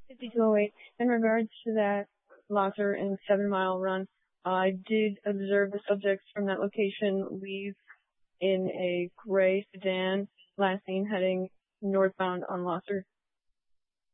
5208. In regards to that Losser and 7 Mile run, I did observe the subjects from that location leave in a gray sedan, last seen heading northbound on Losser.